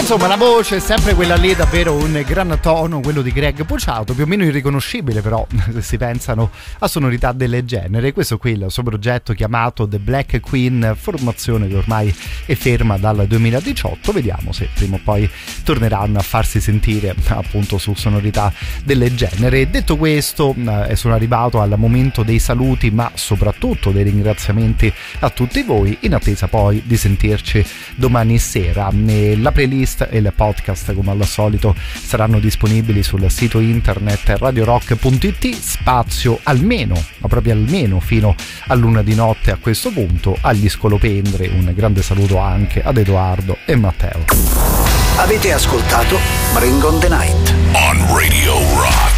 Insomma, la voce è sempre quella lì, davvero un gran tono, quello di Greg Puciato, più o meno irriconoscibile però se si pensano a sonorità del genere. Questo qui è il suo progetto chiamato The Black Queen, formazione che ormai è ferma dal 2018. Vediamo se prima o poi torneranno a farsi sentire appunto su sonorità del genere. Detto questo, sono arrivato al momento dei saluti, ma soprattutto dei ringraziamenti a tutti voi, in attesa poi di sentirci domani sera. La playlist e il podcast, come al solito, saranno disponibili sul sito internet radiorock.it, spazio almeno, ma proprio almeno fino all'1 di notte a questo punto. Agli scolopendri un grande saluto anche ad Edoardo e Matteo. Avete ascoltato Bring on the Night on Radio Rock.